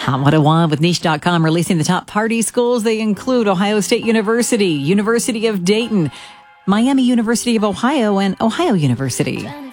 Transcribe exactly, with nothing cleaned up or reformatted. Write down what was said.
Hot one oh one with niche dot com releasing the top party schools. They include Ohio State University, University of Dayton, Miami University of Ohio, and Ohio University.